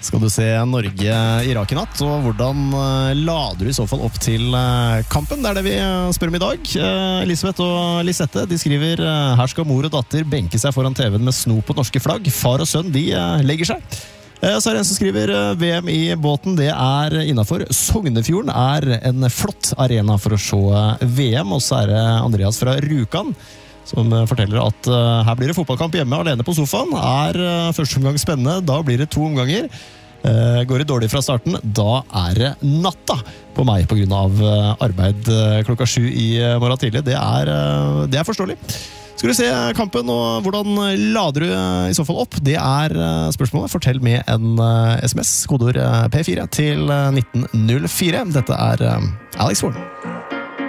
Skal du se Norge-Irak i natt, og hvordan lader du i så fall opp til kampen? Det det vi spør om i dag. Elisabeth og Lisette, de skriver her skal mor og datter benke seg foran TV-en med snop på norske flagg. Far og sønn, de legger seg. Så en som skriver VM i båten, det innenfor. Sognefjorden en flott arena for å se VM, og så det Andreas fra Rjukan som forteller at her blir det fotballkamp hjemme alene på sofaen. Første omgang spennende, da blir det 2 omganger. Går det dårlig fra starten, da det natta på meg på grunn av arbeid klokka 7 i morgen tidlig. Det forståelig. Skal du se kampen, og hvordan lader du i så fall opp? Det spørsmålet. Fortell med en SMS, kodeord P4 til 1904. Dette Alex Horn.